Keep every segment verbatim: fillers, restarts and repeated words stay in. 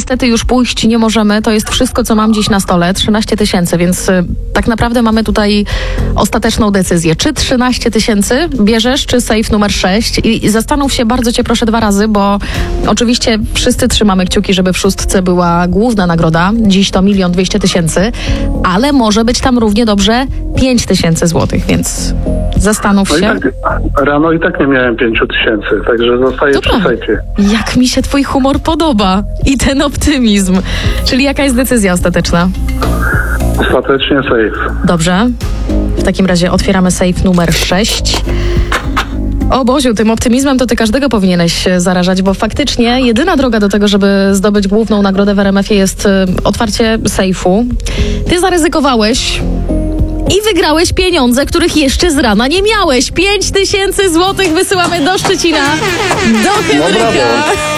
niestety już pójść nie możemy. To jest wszystko, co mam dziś na stole. trzynaście tysięcy, więc y, tak naprawdę mamy tutaj ostateczną decyzję. Czy trzynaście tysięcy bierzesz, czy safe numer sześć? I, I zastanów się, bardzo cię proszę dwa razy, bo oczywiście wszyscy trzymamy kciuki, żeby w szóstce była główna nagroda. Dziś to milion dwieście tysięcy, ale może być tam równie dobrze pięć tysięcy złotych, więc zastanów No i się. tak, rano i tak nie miałem pięciu tysięcy, także zostaję Dobra. przy sejfie. Jak mi się twój humor podoba i ten optymizm. Czyli jaka jest decyzja ostateczna? Ostatecznie safe. Dobrze. W takim razie otwieramy safe numer sześć. O Boziu, tym optymizmem to ty każdego powinieneś zarażać, bo faktycznie jedyna droga do tego, żeby zdobyć główną nagrodę w er em efie jest y, otwarcie sejfu. Ty zaryzykowałeś i wygrałeś pieniądze, których jeszcze z rana nie miałeś. Pięć tysięcy złotych wysyłamy do Szczecina, do Henryka.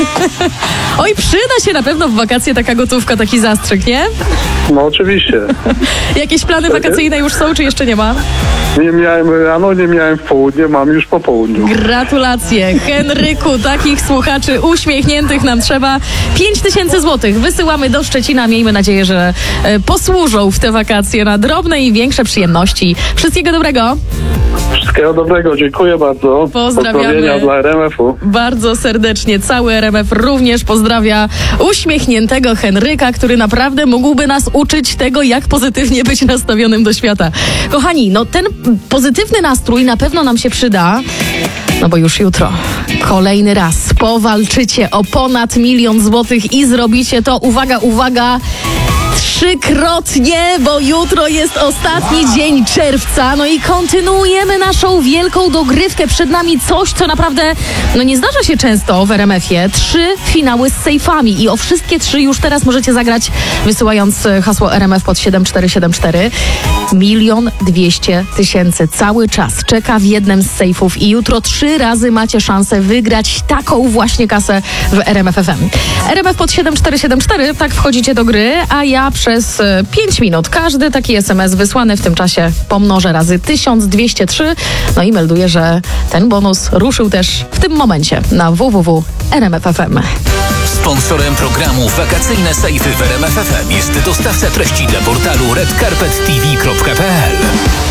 Oj, przyda się na pewno w wakacje taka gotówka, taki zastrzyk, nie? No oczywiście. Jakieś plany wakacyjne już są, czy jeszcze nie ma? Nie miałem rano, nie miałem w południe, mam już po południu. Gratulacje. Henryku, takich słuchaczy uśmiechniętych nam trzeba. Pięć tysięcy złotych wysyłamy do Szczecina. Miejmy nadzieję, że e, posłużą w te wakacje na drobne i większe przyjemności. Wszystkiego dobrego. Wszystkiego dobrego, dziękuję bardzo. Pozdrawiamy. Pozdrowienia dla er em efu. Bardzo serdecznie. Cały er em ef również pozdrawia uśmiechniętego Henryka, który naprawdę mógłby nas uczyć tego, jak pozytywnie być nastawionym do świata. Kochani, no ten pozytywny nastrój na pewno nam się przyda, no bo już jutro kolejny raz powalczycie o ponad milion złotych i zrobicie to, uwaga, uwaga, trzykrotnie, bo jutro jest ostatni dzień czerwca, no i kontynuujemy naszą wielką dogrywkę. Przed nami coś, co naprawdę no nie zdarza się często w er em efie. Trzy finały z sejfami i o wszystkie trzy już teraz możecie zagrać, wysyłając hasło er em ef pod siedem cztery siedem cztery. Milion dwieście tysięcy cały czas czeka w jednym z sejfów i jutro trzy razy macie szansę wygrać taką właśnie kasę w er em ef F M. er em ef pod siedem cztery siedem cztery, tak wchodzicie do gry, a ja przez pięć minut każdy taki es em es wysłany w tym czasie pomnożę razy tysiąc dwieście trzy, no i melduję, że ten bonus ruszył też w tym momencie na w w w kropka er em ef kropka f m. Sponsorem programu Wakacyjne Sejfy w er em ef F M jest dostawca treści dla portalu red carpet t v kropka p l.